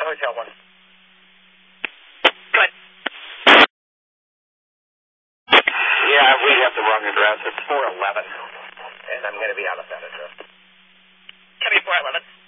Hotel 1. Good. Yeah, we have the wrong address. It's 411. And I'm going to be out of that address. Copy 411.